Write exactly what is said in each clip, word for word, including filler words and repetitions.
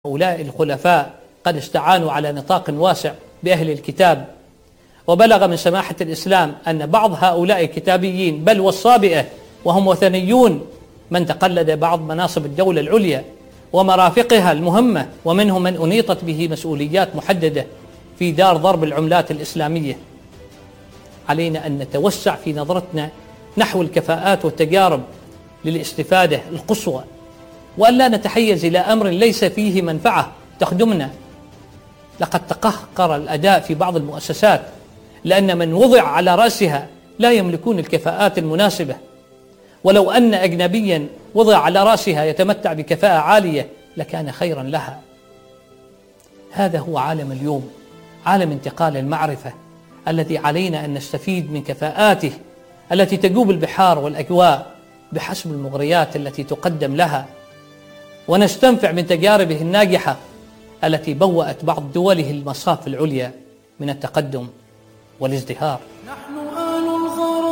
هؤلاء الخلفاء قد استعانوا على نطاق واسع بأهل الكتاب، وبلغ من سماحة الإسلام أن بعض هؤلاء الكتابيين بل والصابئة وهم وثنيون من تقلد بعض مناصب الدولة العليا ومرافقها المهمة، ومنهم من أنيطت به مسؤوليات محددة في دار ضرب العملات الإسلامية. علينا أن نتوسع في نظرتنا نحو الكفاءات والتجارب للاستفادة القصوى، وأن لا نتحيز إلى أمر ليس فيه منفعة تخدمنا. لقد تقهقر الأداء في بعض المؤسسات لأن من وضع على رأسها لا يملكون الكفاءات المناسبة، ولو أن أجنبيا وضع على رأسها يتمتع بكفاءة عالية لكان خيرا لها. هذا هو عالم اليوم، عالم انتقال المعرفة الذي علينا أن نستفيد من كفاءاته التي تجوب البحار والأجواء بحسب المغريات التي تقدم لها، ونستنفع من تجاربه الناجحة التي بوأت بعض دوله المصاف العليا من التقدم والازدهار. نحن آل الغرام،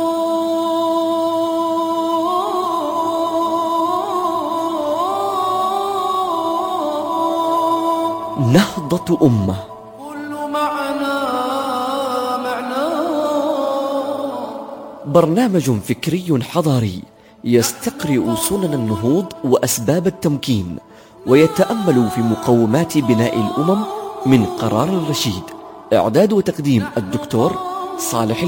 نهضة أمة، كل معنا معنا، برنامج فكري حضاري يستقرئ سنن النهوض وأسباب التمكين، ويتأمل في مقومات بناء الأمم من قرار رشيد. إعداد وتقديم الدكتور صالح